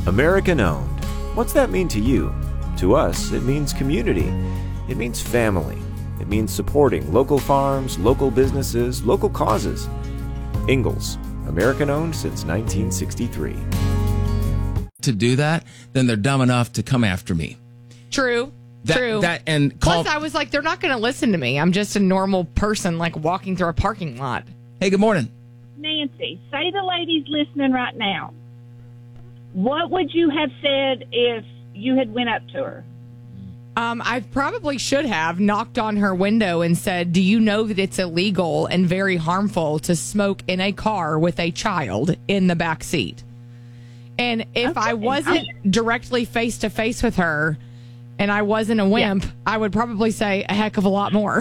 American owned. What's that mean to you? To us, it means community. It means family. It means supporting local farms, local businesses, local causes. Ingalls, American owned since 1963. To do that, then they're dumb enough to come after me. True. True. Plus, I was like, they're not going to listen to me. I'm just a normal person, like walking through a parking lot. Hey, good morning. Nancy, say the lady's listening right now. What would you have said if you had went up to her? I probably should have knocked on her window and said, do you know that it's illegal and very harmful to smoke in a car with a child in the back seat? And if I wasn't directly face to face with her and I wasn't a wimp, I would probably say a heck of a lot more.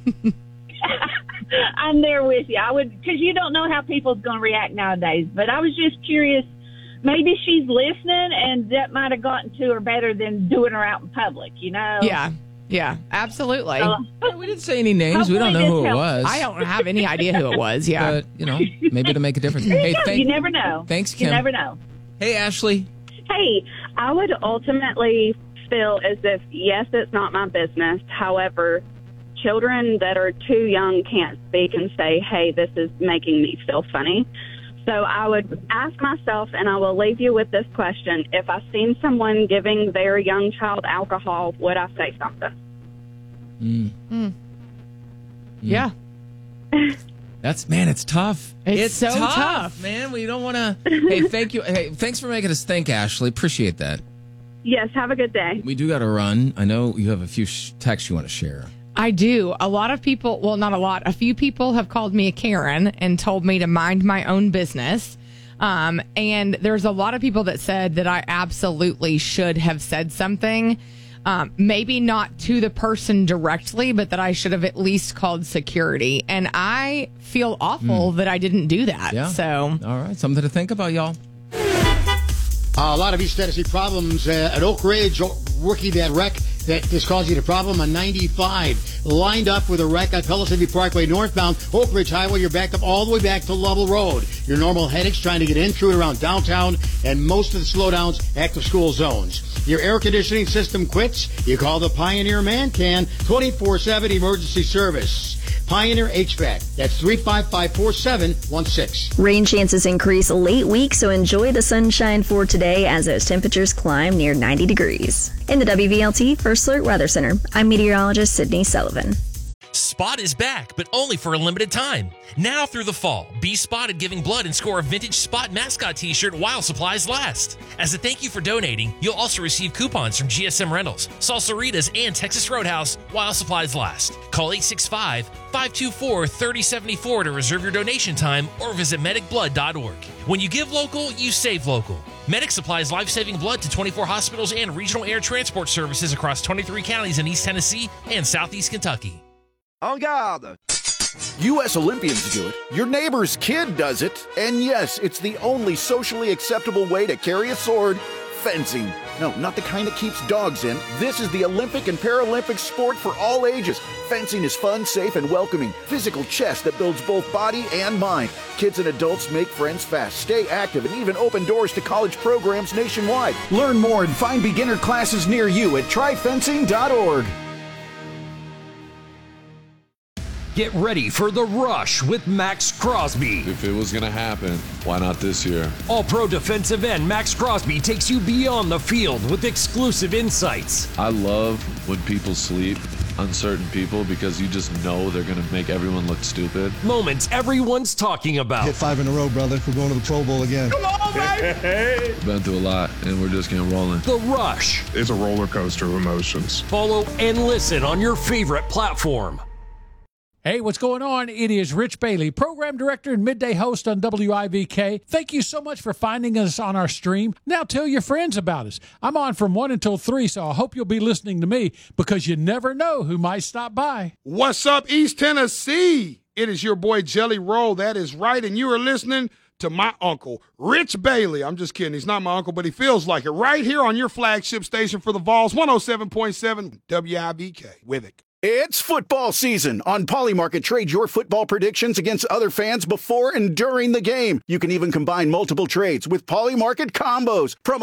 I'm there with you. I would, because you don't know how people's going to react nowadays. But I was just curious. Maybe she's listening, and that might have gotten to her better than doing her out in public, you know? Yeah, absolutely. We didn't say any names. We don't know who it was. I don't have any idea who it was, yeah. But, maybe to make a difference. Hey, you never know. Thanks, Kim. You never know. Hey, Ashley. Hey, I would ultimately feel as if, yes, it's not my business. However, children that are too young can't speak and say, hey, this is making me feel funny. So I would ask myself, and I will leave you with this question. If I seen someone giving their young child alcohol, would I say something? Yeah. It's tough. It's so tough, man. We don't want to. Hey, thank you. Hey, thanks for making us think, Ashley. Appreciate that. Yes, have a good day. We do got to run. I know you have a few texts you want to share. I do. A lot of people, well, not a lot, a few people have called me a Karen and told me to mind my own business. And there's a lot of people that said that I absolutely should have said something. Maybe not to the person directly, but that I should have at least called security. And I feel awful that I didn't do that. Yeah. So, all right. Something to think about, y'all. A lot of East Tennessee problems at Oak Ridge. Rookie that wreck that is causing a problem on 95. Lined up with a wreck on Pellissippi Parkway northbound. Oak Ridge Highway, you're backed up all the way back to Lovell Road. Your normal headaches trying to get in through and around downtown, and most of the slowdowns active school zones. Your air conditioning system quits, you call the Pioneer Man Can 24/7 emergency service. Pioneer HVAC. That's 355-4716. Rain chances increase late week, so enjoy the sunshine for today as those temperatures climb near 90 degrees. In the WVLT First Alert Weather Center, I'm meteorologist Sydney Sullivan. Spot is back, but only for a limited time. Now through the fall, be spotted giving blood and score a vintage Spot mascot t-shirt while supplies last. As a thank you for donating, you'll also receive coupons from GSM Rentals, Salsaritas, and Texas Roadhouse while supplies last. Call 865-524-3074 to reserve your donation time or visit medicblood.org. When you give local, you save local. Medic supplies life-saving blood to 24 hospitals and regional air transport services across 23 counties in East Tennessee and Southeast Kentucky. En garde! U.S. Olympians do it. Your neighbor's kid does it. And yes, it's the only socially acceptable way to carry a sword. Fencing. No, not the kind that keeps dogs in. This is the Olympic and Paralympic sport for all ages. Fencing is fun, safe, and welcoming. Physical chess that builds both body and mind. Kids and adults make friends fast, stay active, and even open doors to college programs nationwide. Learn more and find beginner classes near you at tryfencing.org. Get ready for the rush with Max Crosby. If it was going to happen, why not this year? All-pro defensive end Max Crosby takes you beyond the field with exclusive insights. I love when people sleep, uncertain people, because you just know they're going to make everyone look stupid. Moments everyone's talking about. Hit 5 in a row, brother. We're going to the Pro Bowl again. Come on, baby! Been through a lot, and we're just getting rolling. The Rush. It's a roller coaster of emotions. Follow and listen on your favorite platform. Hey, what's going on? It is Rich Bailey, program director and midday host on WIVK. Thank you so much for finding us on our stream. Now tell your friends about us. I'm on from 1 until 3, so I hope you'll be listening to me because you never know who might stop by. What's up, East Tennessee? It is your boy Jelly Roll. That is right, and you are listening to my uncle, Rich Bailey. I'm just kidding. He's not my uncle, but he feels like it. Right here on your flagship station for the Vols, 107.7 WIVK. With it. It's football season. On Polymarket, trade your football predictions against other fans before and during the game. You can even combine multiple trades with Polymarket combos. Promo